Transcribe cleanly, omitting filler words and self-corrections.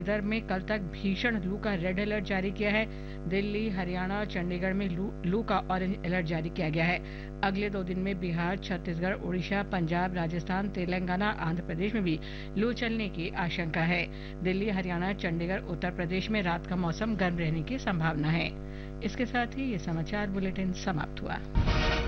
इधर में कल तक भीषण लू का रेड अलर्ट जारी किया है। दिल्ली, हरियाणा और चंडीगढ़ में लू का ऑरेंज अलर्ट जारी किया गया है। अगले 2 दिन में बिहार, छत्तीसगढ़, उड़ीसा, पंजाब, राजस्थान, तेलंगाना, आंध्र प्रदेश में भी लू चलने की आशंका है। दिल्ली, हरियाणा, चंडीगढ़, उत्तर प्रदेश में रात का मौसम गर्म रहने की संभावना है। इसके साथ ही ये समाचार बुलेटिन समाप्त हुआ।